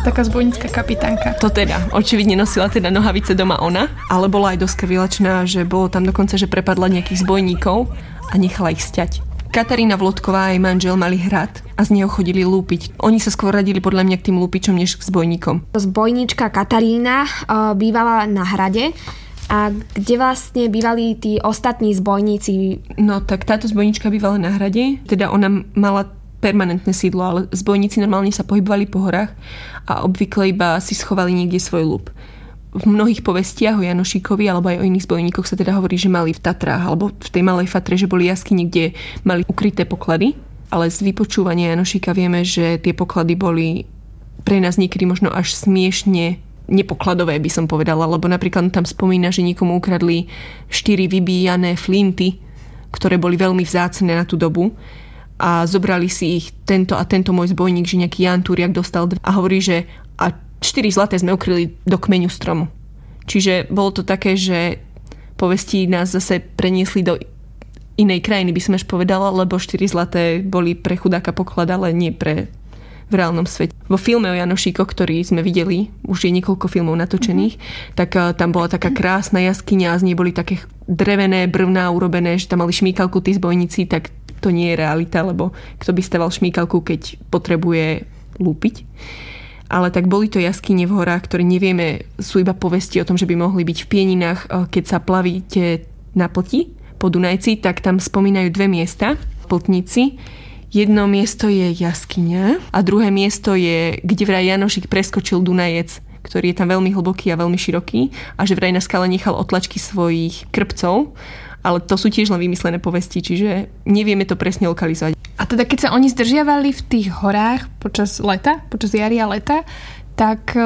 Taká zbojnícka kapitánka. To teda, očividne nosila teda nohavice doma ona, ale bola aj dosť krvilačná, že bolo tam dokonca, že prepadla nejakých zbojníkov a nechala ich sťať. Katarína Vlodková a jej manžel mali hrad a z neho chodili lúpiť. Oni sa skôr radili podľa mňa k tým lúpičom, než k zbojníkom. Zbojníčka Katarína bývala na hrade. A kde vlastne bývali tí ostatní zbojníci? No tak táto zbojníčka bývala na hrade, teda ona mala permanentné sídlo, ale zbojníci normálne sa pohybovali po horách a obvykle iba si schovali niekde svoj lúp. V mnohých povestiach o Janošíkovi alebo aj o iných zbojníkoch sa teda hovorí, že mali v Tatrách alebo v tej Malej Fatre, že boli jaskyne, kde mali ukryté poklady, ale z vypočúvania Janošíka vieme, že tie poklady boli pre nás niekedy možno až smiešne nepokladové, by som povedala, lebo napríklad tam spomína, že niekomu ukradli 4 vybíjané flinty, ktoré boli veľmi vzácne na tú dobu a zobrali si ich tento a tento môj zbojník, že nejaký Ján Turiak dostal a hovorí, že a 4 zlaté sme ukryli do kmeňu stromu. Čiže bolo to také, že povesti nás zase preniesli do inej krajiny, by som až povedala, lebo 4 zlaté boli pre chudáka poklad, ale nie pre v reálnom svete. Vo filme o Janošíkoch, ktorý sme videli, už je niekoľko filmov natočených, tak tam bola taká krásna jaskyňa a z nej boli také drevené brvná urobené, že tam mali šmíkalku tí zbojníci, tak to nie je realita, lebo kto by staval šmíkalku, keď potrebuje lúpiť. Ale tak boli to jaskyne v horách, ktoré nevieme, sú iba povesti o tom, že by mohli byť v Pieninách, keď sa plavíte na plti po Dunajci, tak tam spomínajú 2 miesta, pltníci. Jedno miesto je jaskyňa a druhé miesto je, kde vraj Janošík preskočil Dunajec, ktorý je tam veľmi hlboký a veľmi široký a že vraj na skale nechal otlačky svojich krpcov, ale to sú tiež len vymyslené povesti, čiže nevieme to presne lokalizovať. A teda keď sa oni zdržiavali v tých horách počas jary a leta, tak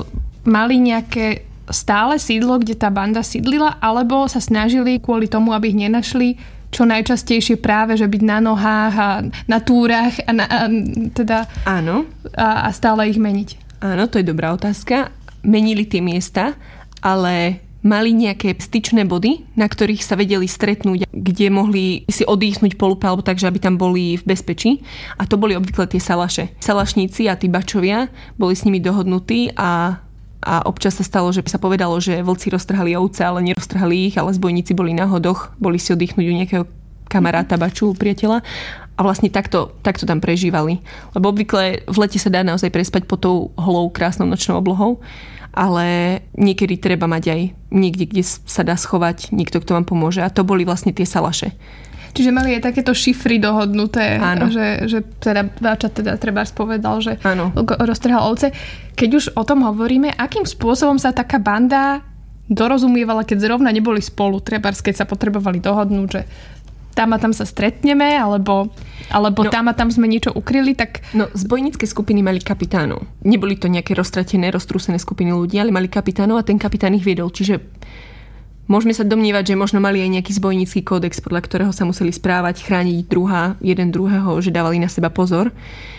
mali nejaké stále sídlo, kde tá banda sídlila, alebo sa snažili kvôli tomu, aby ich nenašli, čo najčastejšie práve, že byť na nohách a na túrach Áno. A stále ich meniť. Áno, to je dobrá otázka. Menili tie miesta, ale mali nejaké styčné body, na ktorých sa vedeli stretnúť, kde mohli si odýchnuť po lupe, alebo tak, že aby tam boli v bezpečí. A to boli obvykle tie salaše. Salašníci a tí bačovia boli s nimi dohodnutí a občas sa stalo, že sa povedalo, že vlci roztrhali ovce, ale neroztrhali ich, ale zbojníci boli na hodoch, boli si oddychnúť u nejakého kamaráta, baču, priateľa a vlastne takto tam prežívali. Lebo obvykle v lete sa dá naozaj prespať pod tou holou krásnou nočnou oblohou, ale niekedy treba mať aj niekde, kde sa dá schovať niekto, kto vám pomôže. A to boli vlastne tie salaše. Čiže mali aj takéto šifry dohodnuté, áno. Že teda Váča trebárs povedal, že áno. roztrhal ovce. Keď už o tom hovoríme, akým spôsobom sa taká banda dorozumievala, keď zrovna neboli spolu, trebárs, keď sa potrebovali dohodnúť, že tam a tam sa stretneme, alebo tam a tam sme niečo ukryli, tak... No, zbojnícke skupiny mali kapitánov. Neboli to nejaké roztratené, roztrúsené skupiny ľudí, ale mali kapitánov a ten kapitán ich viedol. Čiže môžeme sa domnievať, že možno mali aj nejaký zbojnícky kódex, podľa ktorého sa museli správať, chrániť jeden druhého, že dávali na seba pozor.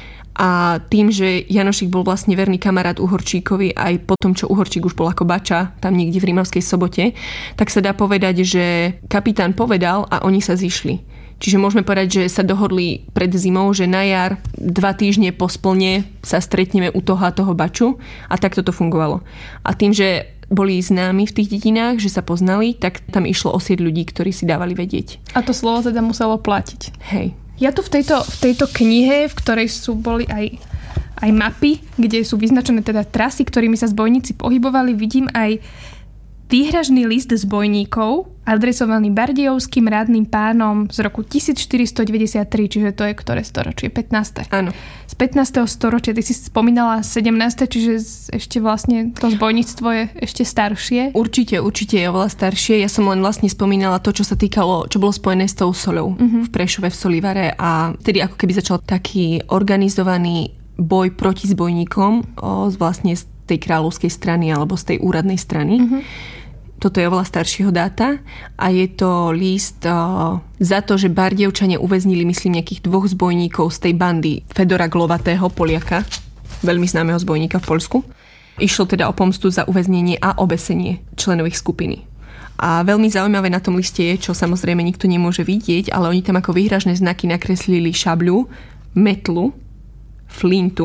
A tým, že Janošík bol vlastne verný kamarát Uhorčíkovi aj po tom, čo Uhorčík už bol ako bača, tam niekde v Rímavskej Sobote, tak sa dá povedať, že kapitán povedal a oni sa zišli. Čiže môžeme povedať, že sa dohodli pred zimou, že na jar 2 týždne po splne sa stretneme u toho a toho baču a takto to fungovalo. A tým, že boli známi v tých dedinách, že sa poznali, tak tam išlo o 7 ľudí, ktorí si dávali vedieť. A to slovo teda muselo platiť. Hej. Ja tu v tejto knihe, v ktorej boli aj mapy, kde sú vyznačené teda trasy, ktorými sa zbojníci pohybovali, vidím aj výhražný list zbojníkov, adresovaný Bardejovským rádnym pánom z roku 1493, čiže to je ktoré storočie? 15. Áno. Z 15. storočia, ty si spomínala 17., čiže ešte vlastne to zbojníctvo je ešte staršie. Určite je oveľa staršie. Ja som len vlastne spomínala to, čo sa týkalo, čo bolo spojené s tou soľou v Prešove, v Solivare a vtedy ako keby začal taký organizovaný boj proti zbojníkom vlastne z tej kráľovskej strany alebo z tej úradnej strany. Toto je oveľa staršieho dáta a je to list za to, že Bardejovčania uväznili, myslím, nejakých 2 zbojníkov z tej bandy Fedora Glovatého, Poliaka, veľmi známeho zbojníka v Poľsku. Išlo teda o pomstu za uväznenie a obesenie členov ich skupiny. A veľmi zaujímavé na tom liste je, čo samozrejme nikto nemôže vidieť, ale oni tam ako výhražné znaky nakreslili šabľu, metlu, flintu,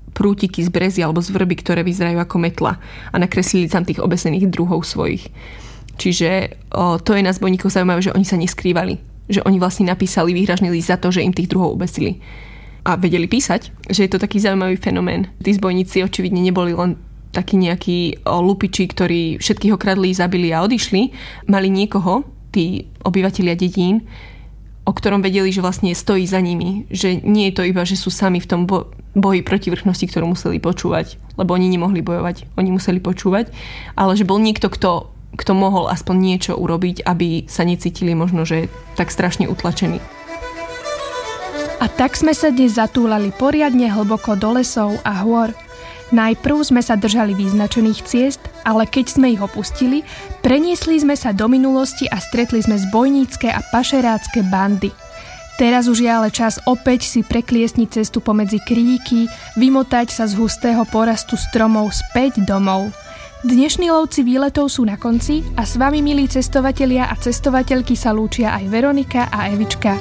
prútiky z brezy alebo z vrby, ktoré vyzerajú ako metla a nakreslili tam tých obesených druhov svojich. Čiže to je na zbojníkoch zaujímavé, že oni sa neskrývali. Že oni vlastne napísali výhražný list za to, že im tých druhov obesili. A vedeli písať, že je to taký zaujímavý fenomén. Tí zbojníci očividne neboli len takí nejakí lupiči, ktorí všetkých okradli, zabili a odišli. Mali niekoho, tí obyvatelia dedín, o ktorom vedeli, že vlastne stojí za nimi. Že nie je to iba, že sú sami v tom boji proti vrchnosti, ktorú museli počúvať. Lebo oni nemohli bojovať. Oni museli počúvať. Ale že bol niekto, kto mohol aspoň niečo urobiť, aby sa necítili možno, že tak strašne utlačení. A tak sme sa dnes zatúlali poriadne hlboko do lesov a hôr. Najprv sme sa držali vyznačených ciest, ale keď sme ich opustili, preniesli sme sa do minulosti a stretli sme zbojnícke a pašerácke bandy. Teraz už je ale čas opäť si prekliesniť cestu pomedzi kríky, vymotať sa z hustého porastu stromov späť domov. Dnešní lovci výletov sú na konci a s vami, milí cestovatelia a cestovateľky, sa lúčia aj Veronika a Evička.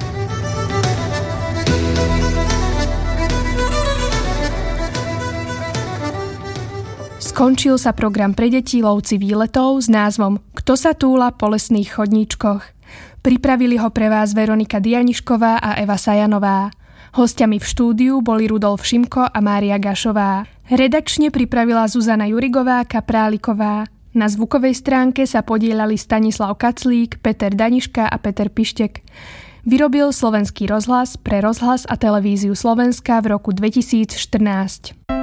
Skončil sa program pre deti Lovci výletov s názvom Kto sa túla po lesných chodníčkoch. Pripravili ho pre vás Veronika Dianišková a Eva Sajanová. Hostiami v štúdiu boli Rudolf Šimko a Mária Gašová. Redakčne pripravila Zuzana Jurigová Kapráliková. Na zvukovej stránke sa podieľali Stanislav Kaclík, Peter Daniška a Peter Pištek. Vyrobil Slovenský rozhlas pre rozhlas a televíziu Slovenska v roku 2014.